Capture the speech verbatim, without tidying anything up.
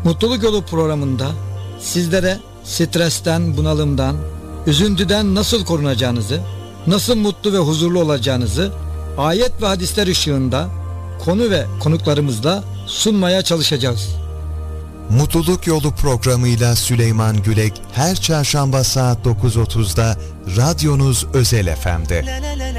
Mutluluk Yolu programında sizlere stresten, bunalımdan, üzüntüden nasıl korunacağınızı, nasıl mutlu ve huzurlu olacağınızı ayet ve hadisler ışığında konu ve konuklarımızla sunmaya çalışacağız. Mutluluk Yolu programıyla Süleyman Gülek her çarşamba saat dokuz otuzda radyonuz Özel F M'de.